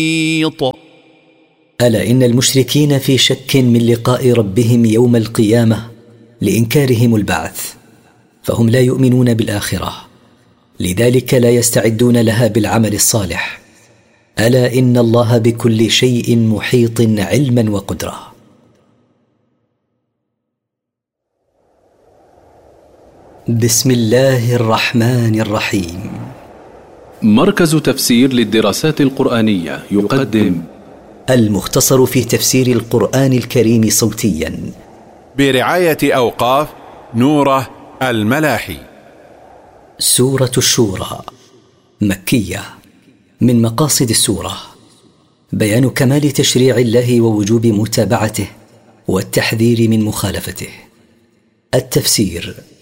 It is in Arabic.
ألا إن المشركين في شك من لقاء ربهم يوم القيامة لإنكارهم البعث، فهم لا يؤمنون بالآخرة، لذلك لا يستعدون لها بالعمل الصالح. ألا إن الله بكل شيء محيط علما وقدرة. بسم الله الرحمن الرحيم. مركز تفسير للدراسات القرآنية يقدم المختصر في تفسير القرآن الكريم صوتيا برعاية أوقاف نوره الملاحي. سورة الشورى مكية. من مقاصد السورة بيان كمال تشريع الله ووجوب متابعته والتحذير من مخالفته. التفسير